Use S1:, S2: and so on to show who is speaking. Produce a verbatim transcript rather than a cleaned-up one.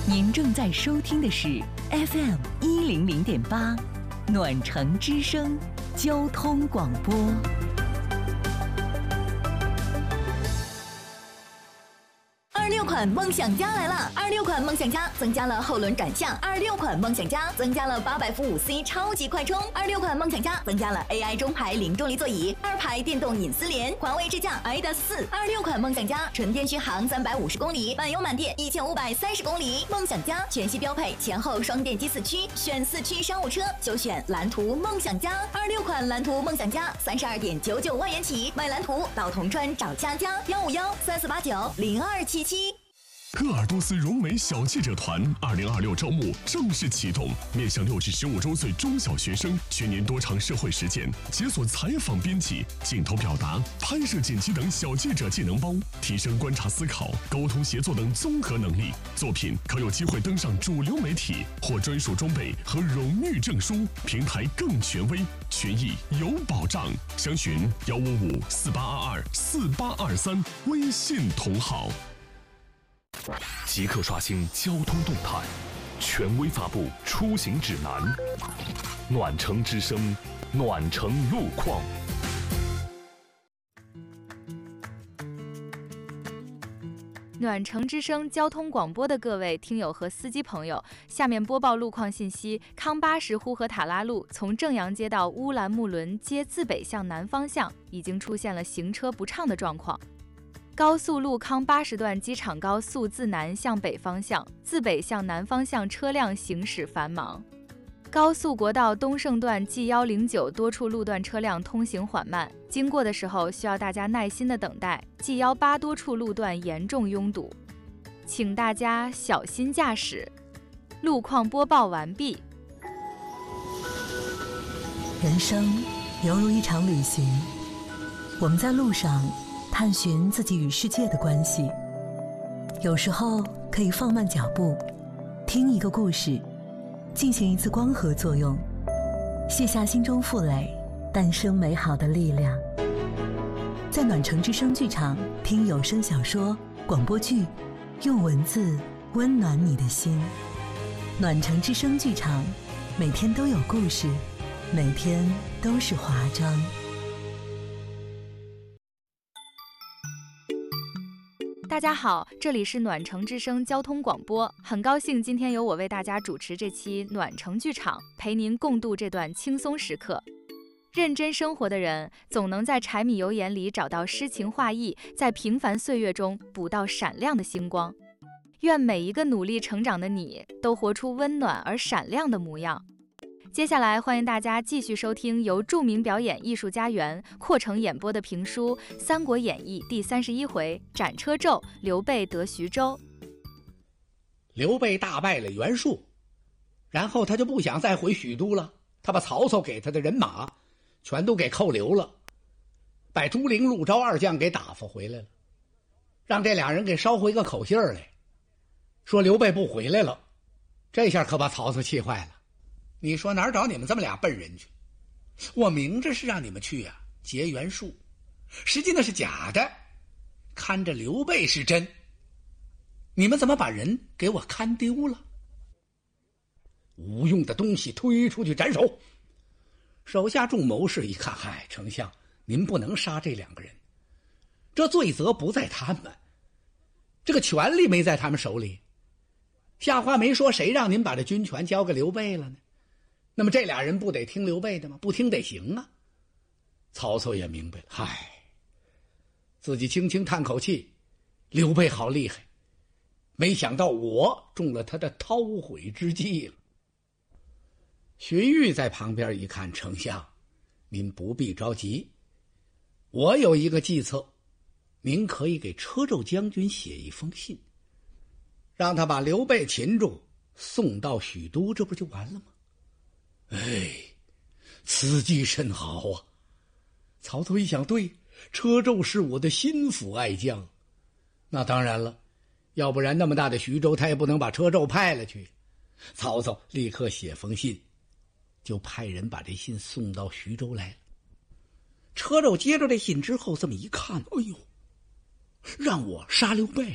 S1: 您正在收听的是 F M 一零零点八，暖城之声交通广播。
S2: 二六款梦想家来了！二六款梦想家增加了后轮转向，二六款梦想家增加了八百伏五 C 超级快充，二六款梦想家增加了 A I 中排零重力座椅，二排电动隐私帘，环卫支架 I D A S 四。二六款梦想家纯电续航三百五十公里，满油满电一千五百三十公里。梦想家全系标配前后双电机四驱，选四驱商务车就选蓝图梦想家。二六款蓝图梦想家三十二点九九万元起，买蓝图到铜川找佳佳，幺五幺三四八九零二七七。
S3: 鄂尔多斯融美小记者团二零二六招募正式启动，面向六至十五周岁中小学生，全年多场社会实践，解锁采访编辑、镜头表达、拍摄剪辑等小记者技能包，提升观察思考、沟通协作等综合能力。作品可有机会登上主流媒体，获专属装备和荣誉证书，平台更权威，权益有保障。详询幺五五四八二二四八二三，微信同号。
S4: 即刻刷新交通动态，权威发布出行指南。暖城之声，暖城路况。
S5: 暖城之声交通广播的各位听友和司机朋友，下面播报路况信息。康巴什呼和塔拉路从正阳街到乌兰木伦街自北向南方向已经出现了行车不畅的状况。高速路康巴什段机场高速自南向北方向，自北向南方向车辆行驶繁忙。高速国道东胜段 G 一零九多处路段车辆通行缓慢，经过的时候需要大家耐心的等待。G 一八多处路段严重拥堵，请大家小心驾驶。路况播报完毕。
S6: 人生犹如一场旅行，我们在路上探寻自己与世界的关系，有时候可以放慢脚步，听一个故事，进行一次光合作用，卸下心中负累，诞生美好的力量。在暖城之声剧场听有声小说、广播剧，用文字温暖你的心。暖城之声剧场，每天都有故事，每天都是华章。
S5: 大家好，这里是暖城之声交通广播，很高兴今天由我为大家主持这期暖城剧场，陪您共度这段轻松时刻。认真生活的人总能在柴米油盐里找到诗情画意，在平凡岁月中捕到闪亮的星光。愿每一个努力成长的你都活出温暖而闪亮的模样。接下来欢迎大家继续收听由著名表演艺术家园扩成演播的评书《三国演义》第三十一回斩车胄，刘备得徐州。
S7: 刘备大败了袁术，然后他就不想再回许都了，他把曹操给他的人马全都给扣留了，把朱灵、陆昭二将给打发回来了，让这俩人给捎回个口信儿来，说刘备不回来了。这下可把曹操气坏了，你说哪儿找你们这么俩笨人去？我明着是让你们去啊劫袁术，实际那是假的，看着刘备是真，你们怎么把人给我看丢了？无用的东西推出去斩首。手下众谋士一看，嗨，丞相您不能杀这两个人，这罪责不在他们，这个权力没在他们手里。下话没说，谁让您把这军权交给刘备了呢？那么这俩人不得听刘备的吗？不听得行啊。曹操也明白了，嗨，自己轻轻叹口气，刘备好厉害，没想到我中了他的韬晦之计了。荀彧在旁边一看，丞相您不必着急，我有一个计策，您可以给车胄将军写一封信，让他把刘备擒住，送到许都，这不就完了吗？哎，此计甚好啊。曹操一想，对，车胄是我的心腹爱将，那当然了，要不然那么大的徐州他也不能把车胄派了去。曹操立刻写封信，就派人把这信送到徐州来了。车胄接着这信之后，这么一看，哎呦，让我杀刘备，